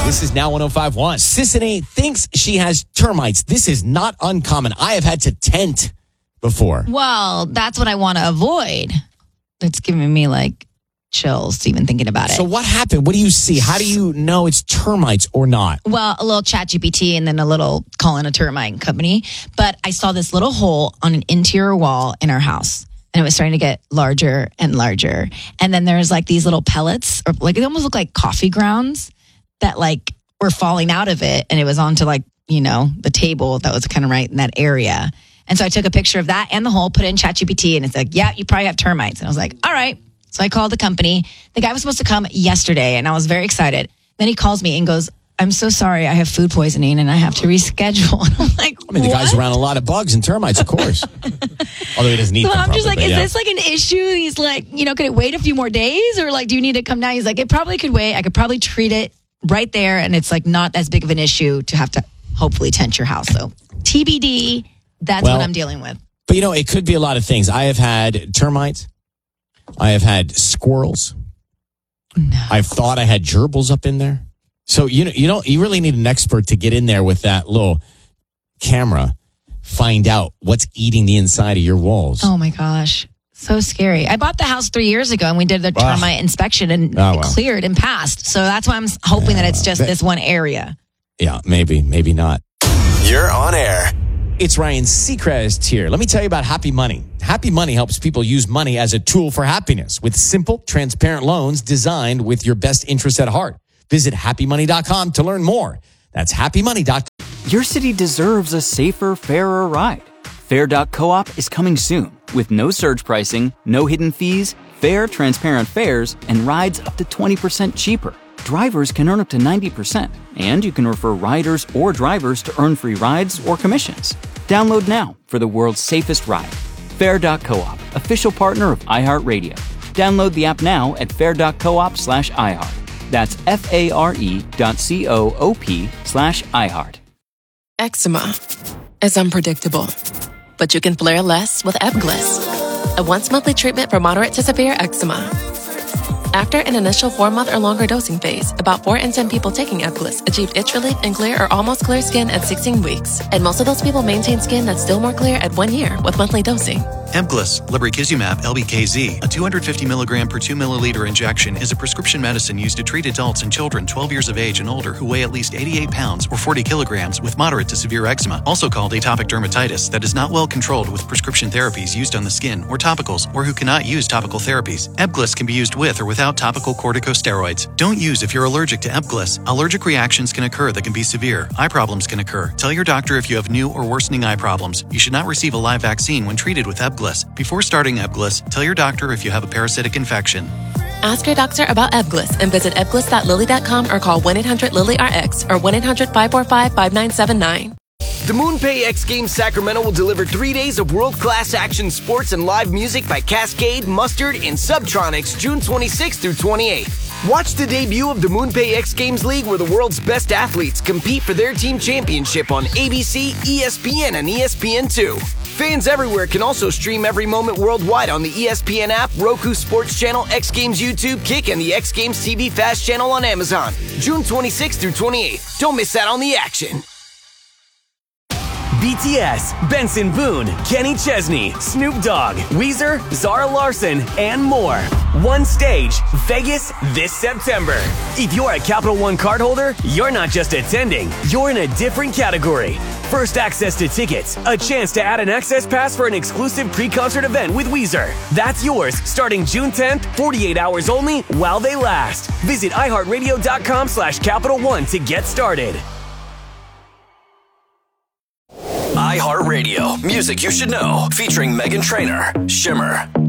This is Now 105.1. Sissany thinks she has termites. This is not uncommon. I have had to tent before. Well, that's what I want to avoid. It's giving me like chills even thinking about it. So what happened? What do you see? How do you know it's termites or not? Well, a little ChatGPT and then a little calling a termite company. But I saw this little hole on an interior wall in our house. And it was starting to get larger and larger. And then there's like these little pellets, or like they almost look like coffee grounds that like were falling out of it. And it was onto like, you know, the table that was kind of right in that area. And so I took a picture of that and the hole, put it in ChatGPT, and it's like, yeah, you probably have termites. And I was like, all right. So I called the company. The guy was supposed to come yesterday, and I was very excited. Then he calls me and goes, I'm so sorry, I have food poisoning and I have to reschedule. And I'm like, I mean, the guy's around a lot of bugs and termites, of course. Although he doesn't eat them. I'm probably, just like, is this like an issue? He's like, you know, could it wait a few more days? Or like, do you need to come down? He's like, it probably could wait. I could probably treat it right there. And it's like not as big of an issue to have to hopefully tent your house. So TBD, that's what I'm dealing with. But you know, it could be a lot of things. I have had termites. I have had squirrels. No. I've thought I had gerbils up in there. So you really need an expert to get in there with that little camera, find out what's eating the inside of your walls. Oh my gosh. So scary. I bought the house 3 years ago and we did the termite inspection and it cleared and passed. So that's why I'm hoping that it's just this one area. Yeah, maybe not. You're on air. It's Ryan Seacrest here. Let me tell you about Happy Money. Happy Money helps people use money as a tool for happiness with simple, transparent loans designed with your best interests at heart. Visit happymoney.com to learn more. That's happymoney.com. Your city deserves a safer, fairer ride. Fair.coop is coming soon with no surge pricing, no hidden fees, fair, transparent fares, and rides up to 20% cheaper. Drivers can earn up to 90%, and you can refer riders or drivers to earn free rides or commissions. Download now for the world's safest ride. Fair.coop, official partner of iHeartRadio. Download the app now at fair.coop/iHeart. That's FARE.coop/iHeart. Eczema is unpredictable, but you can flare less with Ebglyss, a once-monthly treatment for moderate to severe eczema. After an initial 4-month or longer dosing phase, about 4 in 10 people taking Ebglyss achieved itch relief and clear or almost clear skin at 16 weeks. And most of those people maintain skin that's still more clear at 1 year with monthly dosing. Ebglyss, lebrikizumab LBKZ, a 250 milligram per 2 milliliter injection, is a prescription medicine used to treat adults and children 12 years of age and older who weigh at least 88 pounds or 40 kilograms with moderate to severe eczema, also called atopic dermatitis, that is not well controlled with prescription therapies used on the skin or topicals, or who cannot use topical therapies. Ebglyss can be used with or without topical corticosteroids. Don't use if you're allergic to Ebglyss. Allergic reactions can occur that can be severe. Eye problems can occur. Tell your doctor if you have new or worsening eye problems. You should not receive a live vaccine when treated with Ebglyss. Before starting Ebglyss, tell your doctor if you have a parasitic infection. Ask your doctor about Ebglyss and visit ebglyss.lilly.com or call 1-800-LILY-RX or 1-800-545-5979. The MoonPay X Games Sacramento will deliver 3 days of world-class action sports and live music by Cascade, Mustard, and Subtronics June 26th through 28th. Watch the debut of the MoonPay X Games League, where the world's best athletes compete for their team championship on ABC, ESPN, and ESPN2. Fans everywhere can also stream every moment worldwide on the ESPN app, Roku Sports Channel, X Games YouTube, Kick, and the X Games TV Fast channel on Amazon. June 26th through 28th. Don't miss out on the action. BTS, Benson Boone, Kenny Chesney, Snoop Dogg, Weezer, Zara Larsson, and more. One stage, Vegas, this September. If you're a Capital One cardholder, you're not just attending, you're in a different category. First access to tickets, a chance to add an access pass for an exclusive pre-concert event with Weezer. That's yours starting June 10th, 48 hours only while they last. Visit iHeartRadio.com/Capital One to get started. iHeartRadio, music you should know, featuring Meghan Trainor, Shimmer.